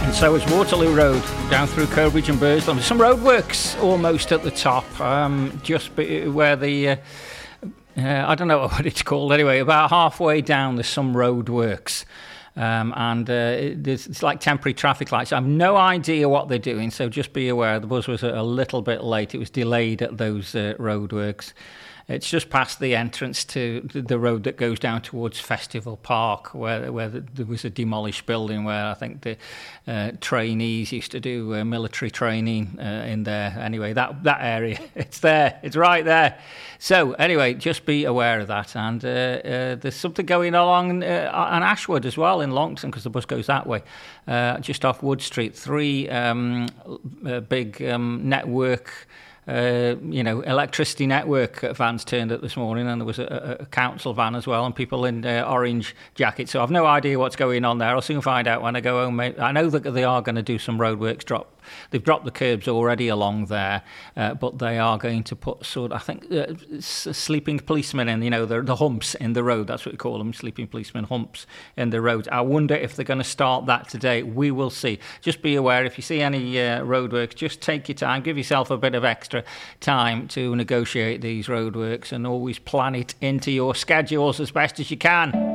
So it's Waterloo Road down through Cobridge and Burslem. Some roadworks almost at the top, just where the I don't know what it's called anyway. About halfway down, there's some roadworks, it's like temporary traffic lights. I have no idea what they're doing, so just be aware. The bus was a little bit late. It was delayed at those roadworks. It's just past the entrance to the road that goes down towards Festival Park, where there was a demolished building where I think the trainees used to do military training in there. Anyway, that area, it's there. It's right there. So anyway, just be aware of that. And there's something going along on Ashwood as well in Longton, because the bus goes that way, just off Wood Street. 3 big network electricity network vans turned up this morning, and there was a council van as well, and people in orange jackets. So I've no idea what's going on there. I'll soon find out when I go home. I know that they are going to do some roadworks. They've dropped the curbs already along there, but they are going to put sleeping policemen in, the humps in the road. That's what we call them, sleeping policemen humps in the road. I wonder if they're going to start that today. We will see. Just be aware, if you see any roadworks, just take your time, give yourself a bit of extra time to negotiate these roadworks, and always plan it into your schedules as best as you can.